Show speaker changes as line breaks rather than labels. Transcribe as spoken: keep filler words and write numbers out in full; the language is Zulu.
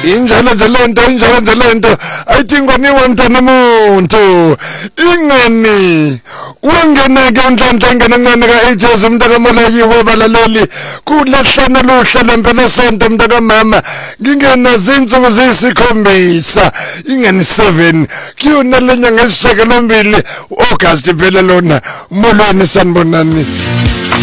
injalo nje lento injalo nje lento ayithingwaniwe mntana muntu ingani wangena ke unhlanhla ngene ncane ka eighties umntaka molayiwe balaleli kulahlana lohlala impela sonto mntaka mama ngingena zinsuku zisikhombisa ingani seven kuyona lenyanga esishaka lombili August phela lona molweni sanibonani